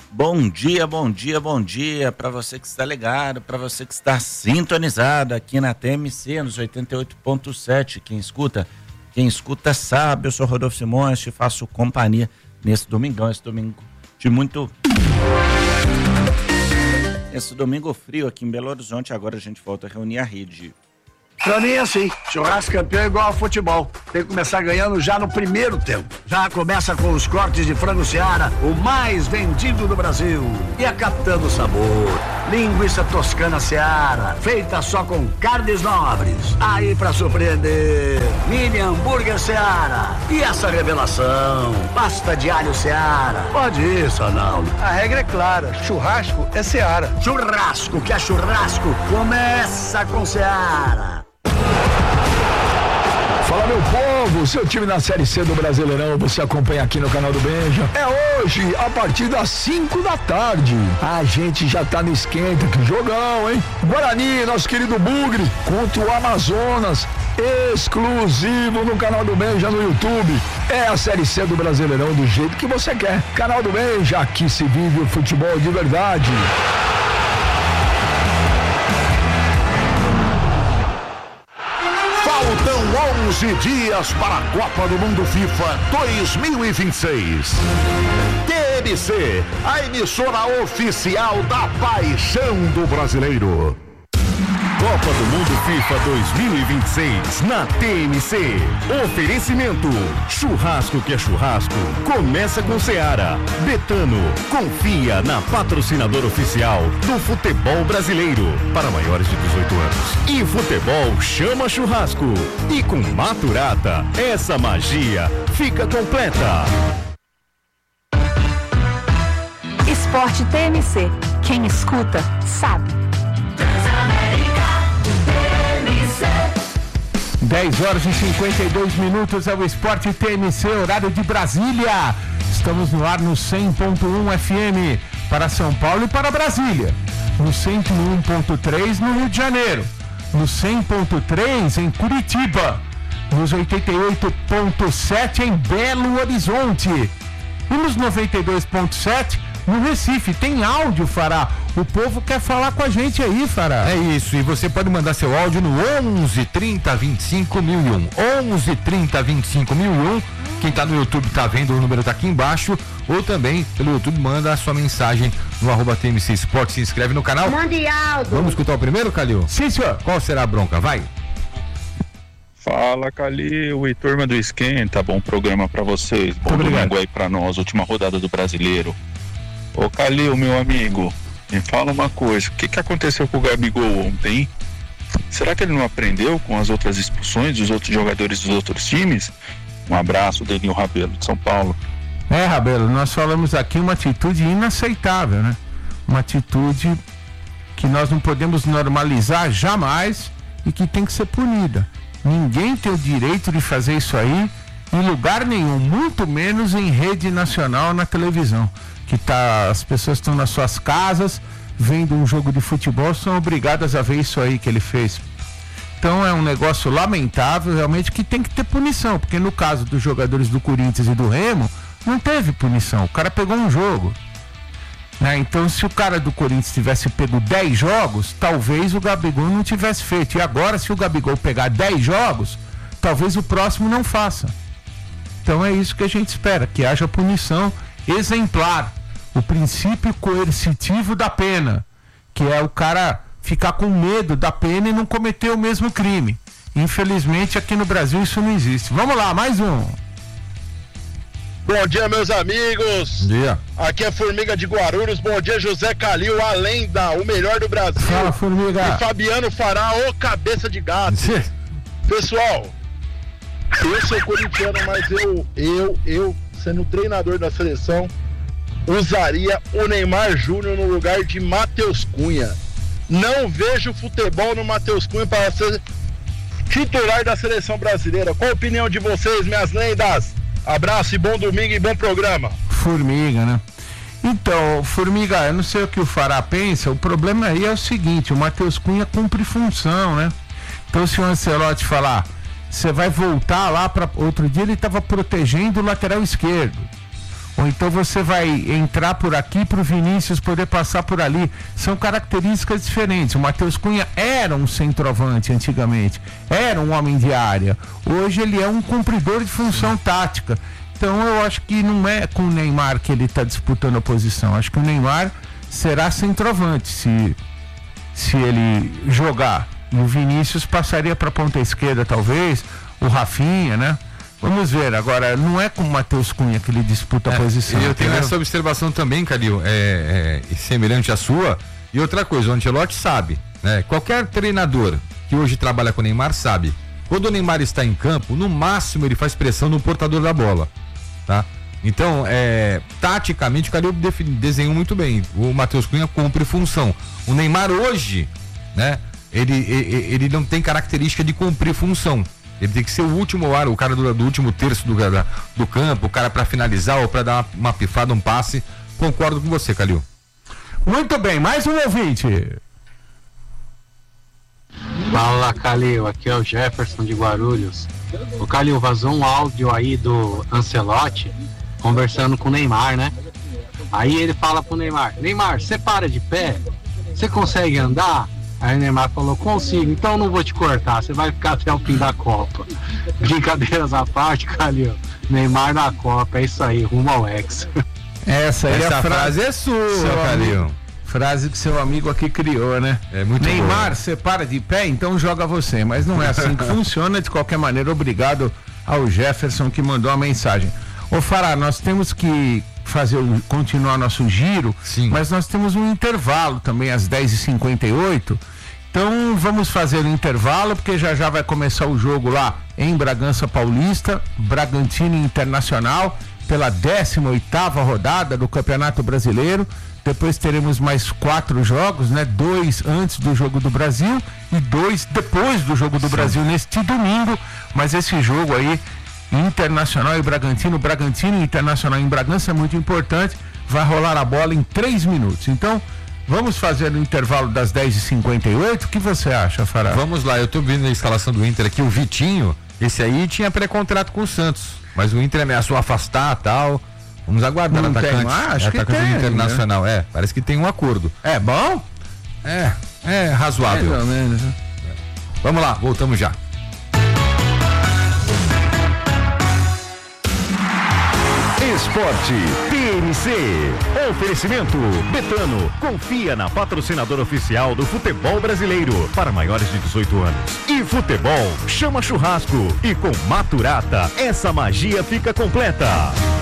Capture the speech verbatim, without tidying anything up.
Bom dia, bom dia, bom dia para você que está ligado, para você que está sintonizado aqui na T M C, nos oitenta e oito ponto sete. Quem escuta, quem escuta sabe, eu sou Rodolfo Simões, te faço companhia nesse domingão, esse domingo de muito... Esse domingo frio aqui em Belo Horizonte, agora a gente volta a reunir a rede. Pra mim é assim, churrasco campeão é igual ao futebol, tem que começar ganhando já no primeiro tempo. Já começa com os cortes de frango Seara, o mais vendido do Brasil. E a captando sabor, linguiça toscana Seara, feita só com carnes nobres. Aí pra surpreender, mini hambúrguer Seara. E essa revelação, pasta de alho Seara. Pode isso, Arnaldo. A regra é clara, churrasco é Seara. Churrasco que é churrasco, começa com Seara. Fala, meu povo, seu time na Série C do Brasileirão, você acompanha aqui no canal do Benja. É hoje, a partir das cinco da tarde. A gente já tá no esquenta, que jogão, hein? Guarani, nosso querido Bugre, contra o Amazonas, exclusivo no canal do Benja no YouTube. É a Série C do Brasileirão do jeito que você quer. Canal do Benja, aqui se vive o futebol de verdade. Faltam onze dias para a Copa do Mundo FIFA dois mil e vinte e seis. T M C, a emissora oficial da paixão do brasileiro. Copa do Mundo FIFA dois mil e vinte e seis na T M C. Oferecimento: churrasco que é churrasco. Começa com Seara. Betano, confia na patrocinadora oficial do futebol brasileiro para maiores de dezoito anos. E futebol chama churrasco. E com Maturata, essa magia fica completa. Esporte T M C. Quem escuta, sabe. dez horas e cinquenta e dois minutos é o Esporte T M C, horário de Brasília. Estamos no ar no cem ponto um F M para São Paulo e para Brasília. No cento e um ponto três no Rio de Janeiro. No cem ponto três em Curitiba. Nos oitenta e oito ponto sete em Belo Horizonte. E nos noventa e dois ponto sete no Recife. Tem áudio, Fará. O povo quer falar com a gente aí, Fará. É isso, e você pode mandar seu áudio no onze, trinta, vinte e cinco, mil e um. onze, trinta, vinte e cinco, mil e um. Quem tá no YouTube tá vendo, o número tá aqui embaixo. Ou também, pelo YouTube, manda a sua mensagem no arroba T M C Sport. Se inscreve no canal. Mande áudio. Vamos escutar o primeiro, Calil? Sim, senhor. Qual será a bronca? Vai. Fala, Calil e turma do Esquenta. Bom programa pra vocês. Bom domingo aí pra nós, última rodada do Brasileiro. Ô, Calil, meu amigo, me fala uma coisa, o que, que aconteceu com o Gabigol ontem, hein? Será que ele não aprendeu com as outras expulsões dos outros jogadores dos outros times? Um abraço, Deninho Rabelo, de São Paulo. É, Rabelo, nós falamos aqui uma atitude inaceitável, né? Uma atitude que nós não podemos normalizar jamais e que tem que ser punida. Ninguém tem o direito de fazer isso aí em lugar nenhum, muito menos em rede nacional na televisão. Que tá, as pessoas estão nas suas casas vendo um jogo de futebol, são obrigadas a ver isso aí que ele fez. Então é um negócio lamentável, realmente, que tem que ter punição, porque no caso dos jogadores do Corinthians e do Remo, não teve punição, o cara pegou um jogo, né? Então se o cara do Corinthians tivesse pego dez jogos, talvez o Gabigol não tivesse feito, e agora se o Gabigol pegar dez jogos, talvez o próximo não faça. Então é isso que a gente espera, que haja punição exemplar. O princípio coercitivo da pena, que é o cara ficar com medo da pena e não cometer o mesmo crime. Infelizmente aqui no Brasil isso não existe. Vamos lá, mais um. Bom dia, meus amigos. Bom dia. Aqui é Formiga de Guarulhos. Bom dia, José Calil, a lenda, o melhor do Brasil. Fala, Formiga. E Fabiano Fará, o cabeça de gato. Pessoal, eu sou corintiano, mas eu, eu, eu, sendo treinador da seleção, usaria o Neymar Júnior no lugar de Matheus Cunha. Não vejo futebol no Matheus Cunha para ser titular da seleção brasileira. Qual a opinião de vocês, minhas lendas? Abraço e bom domingo e bom programa. Formiga, né? Então, Formiga, eu não sei o que o Fará pensa, o problema aí é o seguinte, o Matheus Cunha cumpre função, né? Então se o Ancelotti falar, você vai voltar lá para outro dia, ele estava protegendo o lateral esquerdo. ou então você vai entrar por aqui para o Vinícius poder passar por ali. São características diferentes. O Matheus Cunha era um centroavante antigamente, era um homem de área. Hoje ele é um cumpridor de função tática. Então eu acho que não é com o Neymar que ele está disputando a posição. Acho que o Neymar será centroavante se, se ele jogar. E o Vinícius passaria para a ponta esquerda, talvez, o Rafinha, né? Vamos ver. Agora, não é com o Matheus Cunha que ele disputa a é, posição. Eu tenho essa observação também, Calil, é, é, semelhante à sua. E outra coisa, o Ancelotti sabe, né? Qualquer treinador que hoje trabalha com o Neymar sabe. Quando o Neymar está em campo, no máximo ele faz pressão no portador da bola, tá? Então, é, taticamente, o Calil desenhou muito bem. O Matheus Cunha cumpre função. O Neymar hoje, né? Ele, ele, ele não tem característica de cumprir função. Ele tem que ser o último ar, o cara do, do último terço do, do campo, o cara para finalizar ou para dar uma, uma pifada, um passe. Concordo com você, Calil. Muito bem, mais um ouvinte. Fala, Calil, aqui é o Jefferson de Guarulhos. O Calil, vazou um áudio aí do Ancelotti conversando com o Neymar, né? Aí ele fala pro Neymar: Neymar, você para de pé? Você consegue andar? Aí o Neymar falou: consigo, então não vou te cortar, você vai ficar até o fim da Copa. Brincadeiras à parte, Calil, Neymar na Copa, é isso aí, rumo ao Hexa. Essa aí Essa a frase é sua, Calil. Frase que seu amigo aqui criou, né? É muito Neymar, você para de pé, então joga você. Mas não é assim que funciona. De qualquer maneira, obrigado ao Jefferson que mandou a mensagem. Ô Fará, nós temos que fazer o, continuar nosso giro, Sim. mas nós temos um intervalo também às dez e cinquenta e oito. Então vamos fazer o intervalo, porque já já vai começar o jogo lá em Bragança Paulista, Bragantino Internacional, pela décima oitava rodada do Campeonato Brasileiro. Depois teremos mais quatro jogos, né? Dois antes do Jogo do Brasil e dois depois do Jogo do Sim. Brasil neste domingo. Mas esse jogo aí, Internacional e Bragantino, Bragantino e Internacional em Bragança, é muito importante. Vai rolar a bola em três minutos. Então, vamos fazer o intervalo das dez e cinquenta e oito. O que você acha, Fará? Vamos lá, eu tô vendo a escalação do Inter aqui. O Vitinho, esse aí tinha pré-contrato com o Santos, mas o Inter ameaçou afastar e tal. Vamos aguardar o atacante. Ah, acho é, que atacante tem, Internacional, né? É, parece que tem um acordo. É bom? É, é razoável. Mais ou menos. Vamos lá, voltamos já. Esporte P M C. Oferecimento Betano. Confia na patrocinadora oficial do futebol brasileiro para maiores de dezoito anos. E futebol chama churrasco. E com Maturata, essa magia fica completa.